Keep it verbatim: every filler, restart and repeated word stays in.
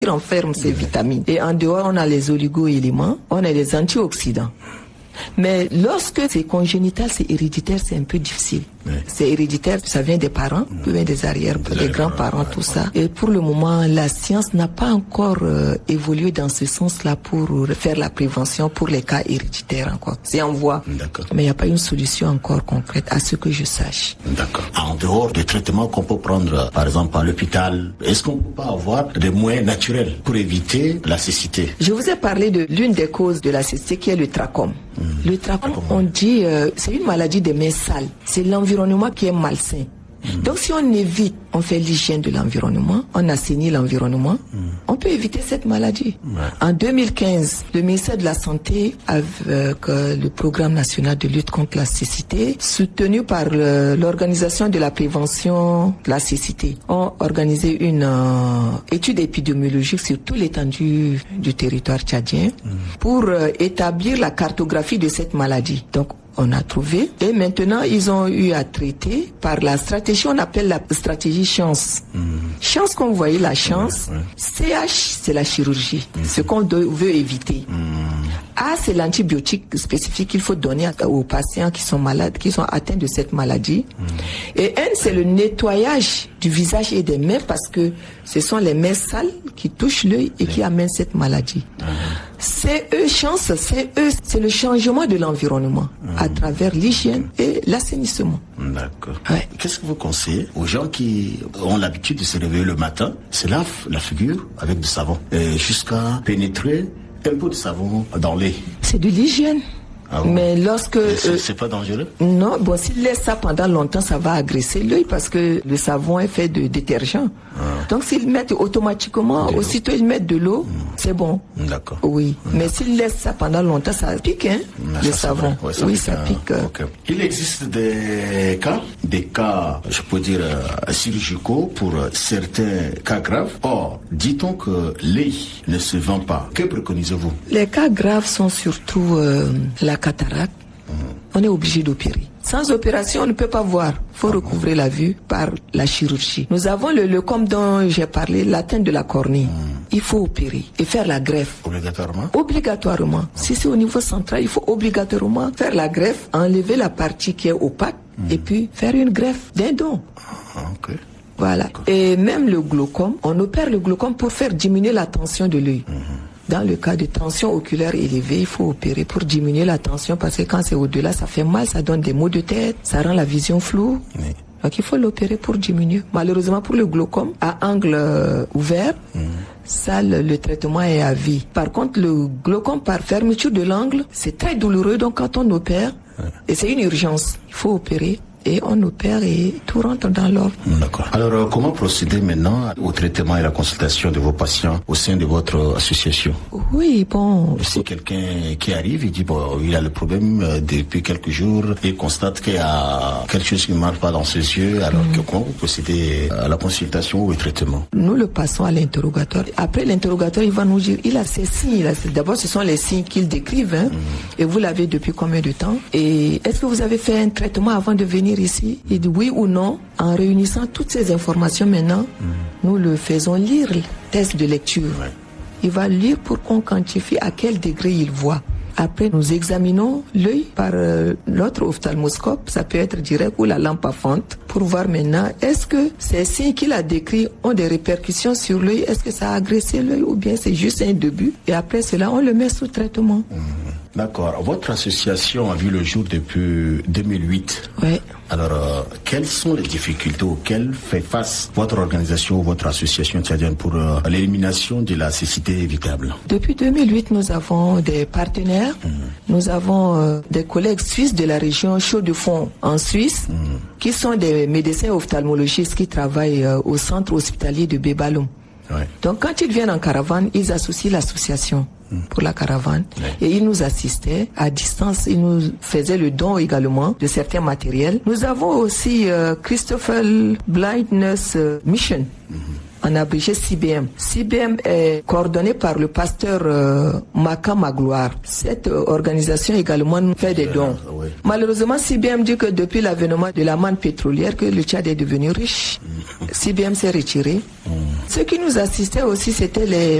renferme ces vitamines. Et en dehors, on a les oligo-éléments, on a les antioxydants. Mais lorsque c'est congénital, c'est héréditaire, c'est un peu difficile. Oui. C'est héréditaire, ça vient des parents, ça vient des arrières, des grands-parents, tout ça. Et pour le moment, la science n'a pas encore euh, évolué dans ce sens-là pour faire la prévention pour les cas héréditaires encore. C'est en voie. D'accord. Mais il n'y a pas une solution encore concrète à ce que je sache. D'accord. En dehors des traitements qu'on peut prendre, par exemple, à l'hôpital, est-ce qu'on ne peut pas avoir des moyens naturels pour éviter la cécité? Je vous ai parlé de l'une des causes de la cécité qui est le trachome. Mmh. Le trachome, on dit, euh, c'est une maladie des mains sales. C'est l'environnement qui est malsain. Mmh. Donc si on évite, on fait l'hygiène de l'environnement, on assainit l'environnement, mmh. on peut éviter cette maladie. Ouais. En deux mille quinze, le ministère de la Santé, avec euh, le programme national de lutte contre la cécité, soutenu par le, l'organisation de la prévention de la cécité, ont organisé une euh, étude épidémiologique sur toute l'étendue du territoire tchadien mmh. pour euh, établir la cartographie de cette maladie. Donc on a trouvé et maintenant ils ont eu à traiter par la stratégie, on appelle la stratégie chance. Mmh. Chance, comme vous voyez, la chance. Ouais, ouais. C H, c'est la chirurgie, mmh. ce qu'on de, veut éviter. Mmh. A, c'est l'antibiotique spécifique qu'il faut donner aux patients qui sont malades, qui sont atteints de cette maladie. Mmh. Et N, c'est le nettoyage du visage et des mains parce que ce sont les mains sales qui touchent l'œil et mmh. qui amènent cette maladie. Mmh. C E, chance, C E, c'est le changement de l'environnement mmh. à travers l'hygiène et l'assainissement. D'accord. Ouais. Qu'est-ce que vous conseillez aux gens qui ont l'habitude de se réveiller le matin, se lavent la figure avec du savon et jusqu'à pénétrer un peu de savon dans l'œil? C'est de l'hygiène. Ah ouais. Mais lorsque... C'est, euh, c'est pas dangereux? Non, bon, s'il laisse ça pendant longtemps, ça va agresser l'œil parce que le savon est fait de détergent. Ah. Donc s'ils mettent automatiquement, de aussitôt ils mettent de l'eau, mmh. c'est bon. D'accord. Oui, mmh. mais s'ils laissent ça pendant longtemps, ça pique, hein, mmh. le ça, savon. Ouais, ça oui, pique, ça hein. pique. Okay. Il existe des cas, des cas, je peux dire, euh, chirurgicaux pour euh, certains cas graves. Or, dit-on que l'œil ne se vend pas. Que préconisez-vous? Les cas graves sont surtout euh, la cataracte. Mmh. On est obligé d'opérer. Sans opération, on ne peut pas voir. Il faut recouvrer la vue par la chirurgie. Nous avons le leucome dont j'ai parlé, l'atteinte de la cornée. Mmh. Il faut opérer et faire la greffe. Obligatoirement? Obligatoirement. Mmh. Si c'est au niveau central, il faut obligatoirement faire la greffe, enlever la partie qui est opaque mmh. et puis faire une greffe d'un don. Ah, ok. Voilà. Et même le glaucome, on opère le glaucome pour faire diminuer la tension de l'œil. Mmh. Dans le cas de tension oculaire élevée, il faut opérer pour diminuer la tension parce que quand c'est au-delà, ça fait mal, ça donne des maux de tête, ça rend la vision floue. Oui. Donc il faut l'opérer pour diminuer. Malheureusement pour le glaucome, à angle euh, ouvert, mmh. ça le, le traitement est à vie. Par contre, le glaucome par fermeture de l'angle, c'est très douloureux. Donc quand on opère, ouais. et c'est une urgence, il faut opérer. Et on opère et tout rentre dans l'ordre. D'accord. Alors, euh, comment procéder maintenant au traitement et à la consultation de vos patients au sein de votre association? Oui, bon... Si quelqu'un qui arrive, il dit, bon, il a le problème euh, depuis quelques jours, il constate qu'il y a quelque chose qui ne marche pas dans ses yeux, alors mmh. que, comment vous procédez à la consultation ou au traitement? Nous le passons à l'interrogatoire. Après l'interrogatoire, il va nous dire, il a ces signes. Il a ces... D'abord, ce sont les signes qu'il décrivent. Hein, mmh. Et vous l'avez depuis combien de temps? Et est-ce que vous avez fait un traitement avant de venir ici? Il dit oui ou non. En réunissant toutes ces informations maintenant, mmh. nous le faisons lire le test de lecture. Ouais. Il va lire pour qu'on quantifie à quel degré il voit. Après, nous examinons l'œil par euh, l'autre ophtalmoscope, ça peut être direct ou la lampe à fente, pour voir maintenant est-ce que ces signes qu'il a décrits ont des répercussions sur l'œil, est-ce que ça a agressé l'œil ou bien c'est juste un début. Et après cela, on le met sous traitement. Mmh. D'accord. Votre association a vu le jour depuis deux mille huit. Oui. Alors, euh, quelles sont les difficultés auxquelles fait face votre organisation ou votre association tchadienne pour euh, l'élimination de la cécité évitable? Depuis deux mille huit, nous avons des partenaires. Mmh. Nous avons euh, des collègues suisses de la région Chaux-de-Fonds en Suisse, mmh. qui sont des médecins ophtalmologistes qui travaillent euh, au centre hospitalier de Bébalum. Ouais. Donc, quand ils viennent en caravane, ils associent l'association pour la caravane. Ouais. Et ils nous assistaient à distance. Ils nous faisaient le don également de certains matériels. Nous avons aussi euh, Christopher Blindness Mission. Mm-hmm. En abrégé C B M. C B M est coordonné par le pasteur euh, Maka Magloire. Cette euh, organisation également fait des dons. Euh, oui. Malheureusement, C B M dit que depuis l'avènement de la manne pétrolière, que le Tchad est devenu riche. Mm. C B M s'est retiré. Mm. Ceux qui nous assistaient aussi, c'était les